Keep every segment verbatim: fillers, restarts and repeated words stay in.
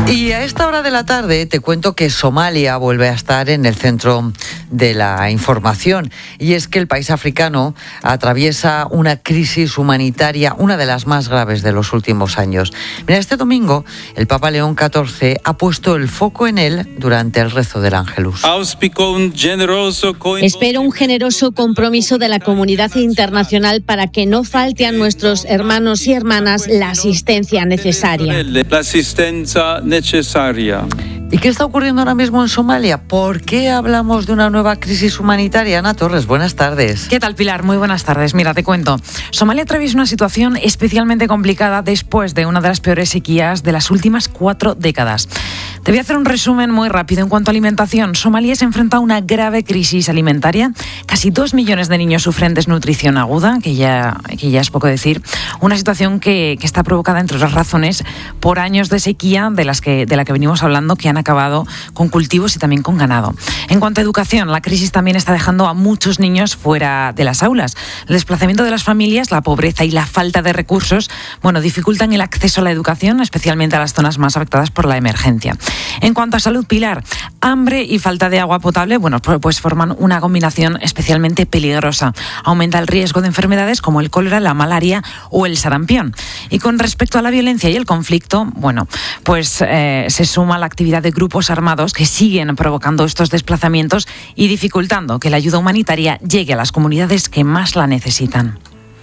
Y a esta hora de la tarde te cuento que Somalia vuelve a estar en el centro de la información. Y es que el país africano atraviesa una crisis humanitaria, una de las más graves de los últimos años. Mira, este domingo el Papa León catorce ha puesto el foco en él durante el rezo del Ángelus. Espero un generoso compromiso de la comunidad internacional para que no falte a nuestros hermanos y hermanas la asistencia necesaria. ¿Y qué está ocurriendo ahora mismo en Somalia? ¿Por qué hablamos de una nueva crisis humanitaria? Ana Torres, buenas tardes. ¿Qué tal, Pilar? Muy buenas tardes. Mira, te cuento. Somalia atraviesa una situación especialmente complicada después de una de las peores sequías de las últimas cuatro décadas. Te voy a hacer un resumen muy rápido. En cuanto a alimentación, Somalia se enfrenta a una grave crisis alimentaria. Casi dos millones de niños sufren desnutrición aguda, que ya, que ya es poco decir. Una situación que, que está provocada, entre otras razones, por años de sequía de, las que, de la que venimos hablando, que han acabado con cultivos y también con ganado. En cuanto a educación, la crisis también está dejando a muchos niños fuera de las aulas. El desplazamiento de las familias, la pobreza y la falta de recursos, bueno, dificultan el acceso a la educación, especialmente a las zonas más afectadas por la emergencia. En cuanto a salud, Pilar, hambre y falta de agua potable, bueno, pues forman una combinación especialmente peligrosa. Aumenta el riesgo de enfermedades como el cólera, la malaria o el sarampión. Y con respecto a la violencia y el conflicto, bueno, pues eh, se suma la actividad de grupos armados que siguen provocando estos desplazamientos y dificultando que la ayuda humanitaria llegue a las comunidades que más la necesitan.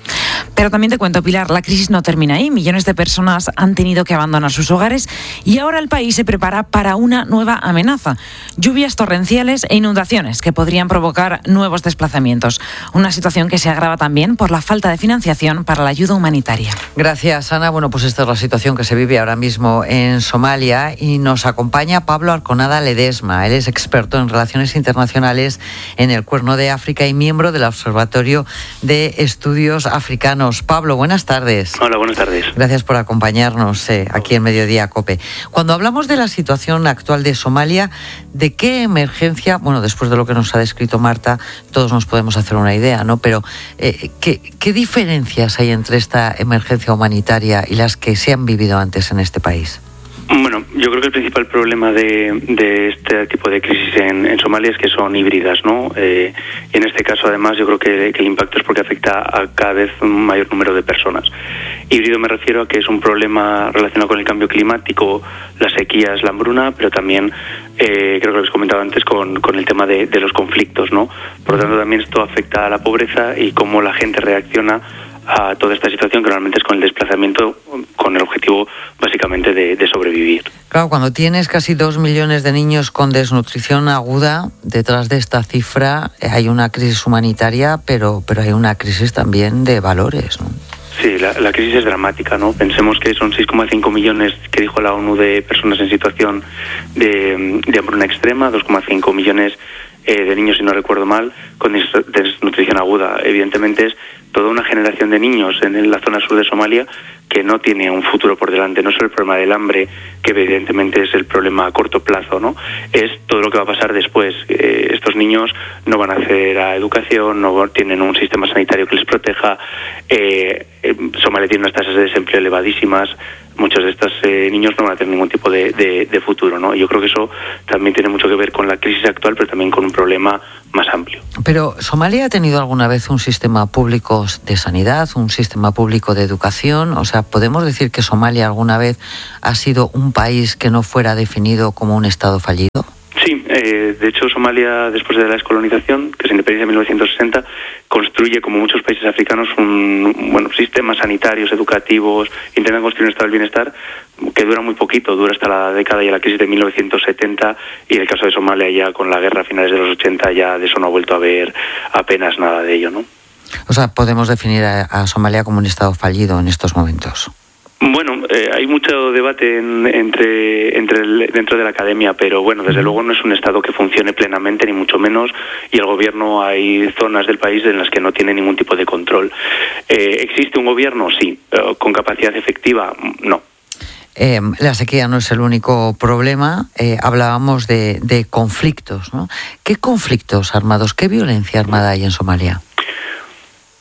Pero también te cuento, Pilar, la crisis no termina ahí. Millones de personas han tenido que abandonar sus hogares y ahora el país se prepara para una nueva amenaza. Lluvias torrenciales e inundaciones que podrían provocar nuevos desplazamientos. Una situación que se agrava también por la falta de financiación para la ayuda humanitaria. Gracias, Ana. Bueno, pues esta es la situación que se vive ahora mismo en Somalia y nos acompaña Pablo Arconada Ledesma. Él es experto en relaciones internacionales en el Cuerno de África y miembro del Observatorio de Estudios Africanos. Pablo, buenas tardes. Hola, buenas tardes. Gracias por acompañarnos eh, aquí en Mediodía COPE. Cuando hablamos de la situación actual de Somalia, ¿de qué emergencia, bueno, después de lo que nos ha descrito Marta, todos nos podemos hacer una idea, ¿no? Pero, eh, ¿qué, ¿qué diferencias hay entre esta emergencia humanitaria y las que se han vivido antes en este país? Bueno, yo creo que el principal problema de, de este tipo de crisis en, en Somalia es que son híbridas, ¿no? Eh, y en este caso, además, yo creo que, que el impacto es porque afecta a cada vez un mayor número de personas. Híbrido me refiero a que es un problema relacionado con el cambio climático, las sequías, la hambruna, pero también, eh, creo que lo habéis comentado antes, con, con el tema de, de los conflictos, ¿no? Por lo tanto, también esto afecta a la pobreza y cómo la gente reacciona a toda esta situación, que normalmente es con el desplazamiento, con el objetivo básicamente de, de sobrevivir. Claro, cuando tienes casi dos millones de niños con desnutrición aguda, detrás de esta cifra hay una crisis humanitaria, pero, pero hay una crisis también de valores, ¿no? Sí, la, la crisis es dramática, ¿no? Pensemos que son seis coma cinco millones, que dijo la ONU, de personas en situación de, de hambruna extrema, dos coma cinco millones eh, de niños, si no recuerdo mal, con desnutrición aguda. Evidentemente es toda una generación de niños en la zona sur de Somalia que no tiene un futuro por delante. No solo el problema del hambre, que evidentemente es el problema a corto plazo, ¿no? Es todo lo que va a pasar después. Eh, estos niños no van a acceder a educación, no tienen un sistema sanitario que les proteja. Eh, eh, Somalia tiene unas tasas de desempleo elevadísimas. Muchos de estos eh, niños no van a tener ningún tipo de, de, de futuro, ¿no? Yo creo que eso también tiene mucho que ver con la crisis actual, pero también con un problema más amplio. Pero ¿Somalia ha tenido alguna vez un sistema público de sanidad, un sistema público de educación? O sea, ¿podemos decir que Somalia alguna vez ha sido un país que no fuera definido como un Estado fallido? Sí, eh, de hecho Somalia, después de la descolonización, que se independiza en mil novecientos sesenta, construye, como muchos países africanos, un bueno sistemas sanitarios, educativos, intentan construir un estado del bienestar que dura muy poquito, dura hasta la década y la crisis de mil novecientos setenta, y en el caso de Somalia ya con la guerra a finales de los ochenta ya de eso no ha vuelto a haber apenas nada de ello, ¿no? O sea, podemos definir a, a Somalia como un Estado fallido en estos momentos. Bueno, eh, hay mucho debate en, entre, entre el, dentro de la academia, pero bueno, desde luego no es un Estado que funcione plenamente, ni mucho menos, y el gobierno, hay zonas del país en las que no tiene ningún tipo de control. Eh, ¿Existe un gobierno? Sí. Eh, ¿Con capacidad efectiva? No. Eh, la sequía no es el único problema. Eh, hablábamos de, de conflictos, ¿no? ¿Qué conflictos armados, qué violencia armada hay en Somalia?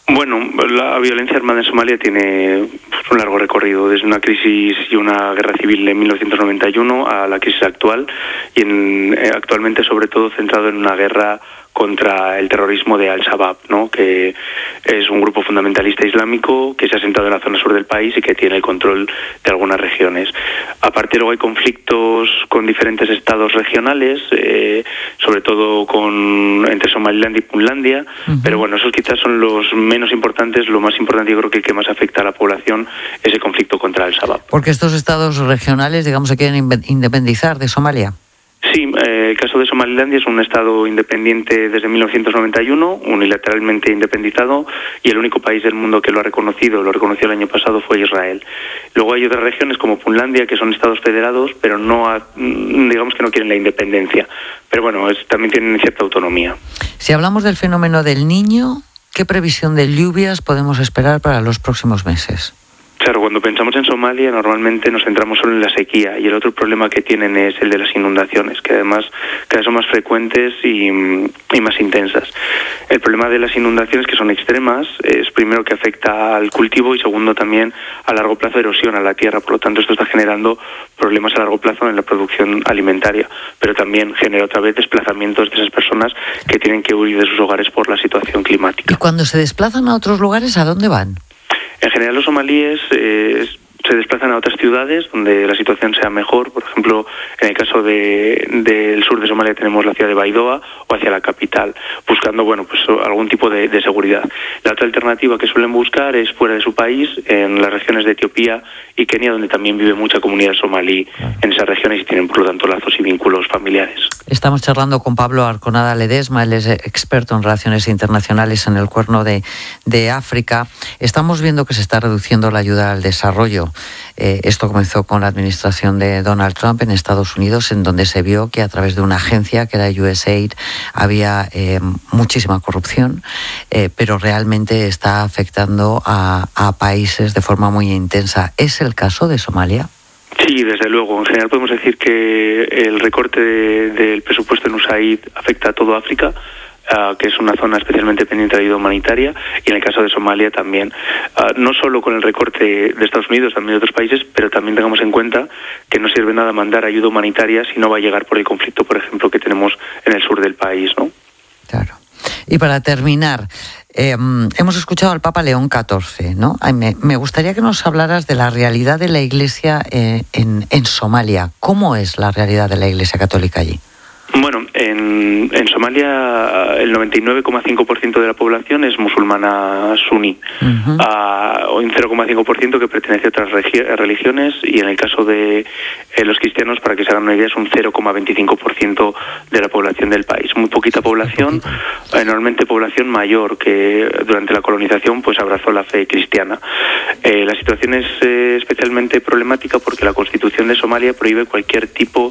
Bueno, la violencia armada en Somalia tiene un largo recorrido, desde una crisis y una guerra civil en mil novecientos noventa y uno a la crisis actual, y en, eh, actualmente sobre todo centrado en una guerra contra el terrorismo de Al-Shabaab, ¿no? Que es un grupo fundamentalista islámico que se ha asentado en la zona sur del país y que tiene el control de algunas regiones. Aparte, luego hay conflictos con diferentes estados regionales, eh, sobre todo con entre Somalilandia y Puntlandia, uh-huh. pero bueno, esos quizás son los menos importantes. Lo más importante, yo creo que el que más afecta a la población es el conflicto contra Al-Shabaab. Porque estos estados regionales, digamos, se quieren independizar de Somalia. Sí, eh, el caso de Somalilandia es un estado independiente desde mil novecientos noventa y uno, unilateralmente independizado, y el único país del mundo que lo ha reconocido, lo reconoció el año pasado, fue Israel. Luego hay otras regiones como Puntlandia, que son estados federados, pero no ha, digamos que no quieren la independencia. Pero bueno, es, también tienen cierta autonomía. Si hablamos del fenómeno del Niño, ¿qué previsión de lluvias podemos esperar para los próximos meses? Claro, cuando pensamos en Somalia normalmente nos centramos solo en la sequía, y el otro problema que tienen es el de las inundaciones, que además cada vez son más frecuentes y, y más intensas. El problema de las inundaciones, que son extremas, es primero que afecta al cultivo y segundo también a largo plazo erosión a la tierra. Por lo tanto, esto está generando problemas a largo plazo en la producción alimentaria, pero también genera otra vez desplazamientos de esas personas que tienen que huir de sus hogares por la situación climática. ¿Y cuando se desplazan a otros lugares, a dónde van? En general, los somalíes eh, se desplazan a otras ciudades donde la situación sea mejor. Por ejemplo, en el caso de, del sur de Somalia tenemos la ciudad de Baidoa, o hacia la capital, buscando bueno pues algún tipo de, de seguridad. La otra alternativa que suelen buscar es fuera de su país, en las regiones de Etiopía y Kenia, donde también vive mucha comunidad somalí en esas regiones y tienen por lo tanto lazos y vínculos familiares. Estamos charlando con Pablo Arconada Ledesma, él es experto en relaciones internacionales en el Cuerno de, de África. Estamos viendo que se está reduciendo la ayuda al desarrollo. Eh, esto comenzó con la administración de Donald Trump en Estados Unidos, en donde se vio que a través de una agencia que era U S A I D había eh, muchísima corrupción, eh, pero realmente está afectando a, a países de forma muy intensa. ¿Es el caso de Somalia? Sí, desde luego. En general podemos decir que el recorte de, del presupuesto en U S A I D afecta a toda África, Uh, que es una zona especialmente dependiente de ayuda humanitaria, y en el caso de Somalia también, uh, no solo con el recorte de Estados Unidos, también de otros países, pero también tengamos en cuenta que no sirve nada mandar ayuda humanitaria si no va a llegar por el conflicto, por ejemplo, que tenemos en el sur del país, ¿no? Claro. Y para terminar, eh, hemos escuchado al Papa León catorce, ¿no? Ay, me, me gustaría que nos hablaras de la realidad de la Iglesia eh, en, en Somalia. ¿Cómo es la realidad de la Iglesia católica allí? Bueno, en, en Somalia el noventa y nueve coma cinco por ciento de la población es musulmana suní, uh-huh. uh, un cero coma cinco por ciento que pertenece a otras regi- religiones, y en el caso de eh, los cristianos, para que se hagan una idea, es un cero coma veinticinco por ciento de la población del país. Muy poquita población, eh, normalmente población mayor que durante la colonización pues abrazó la fe cristiana. Eh, la situación es eh, especialmente problemática porque la Constitución de Somalia prohíbe cualquier tipo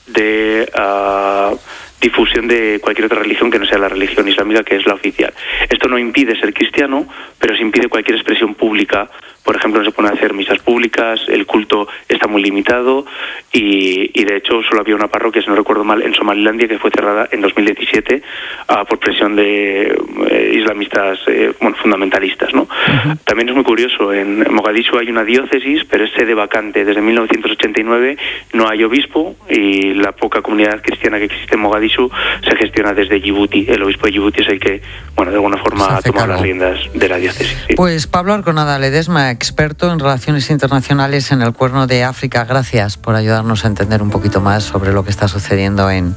de uh, difusión de cualquier otra religión que no sea la religión islámica, que es la oficial. Esto no impide ser cristiano, pero sí impide cualquier expresión pública. Por ejemplo, no se pueden hacer misas públicas, el culto está muy limitado y, y de hecho solo había una parroquia, si no recuerdo mal, en Somalilandia, que fue cerrada en dos mil diecisiete uh, por presión de eh, islamistas eh, bueno, fundamentalistas, ¿no? Uh-huh. También es muy curioso, en Mogadishu hay una diócesis, pero es sede vacante. Desde mil novecientos ochenta y nueve no hay obispo y la poca comunidad cristiana que existe en Mogadishu se gestiona desde Djibouti. El obispo de Djibouti es el que, bueno, de alguna forma ha tomado las riendas de la diócesis. Sí. Pues Pablo Arconada Ledesma, experto en relaciones internacionales en el Cuerno de África, gracias por ayudarnos a entender un poquito más sobre lo que está sucediendo en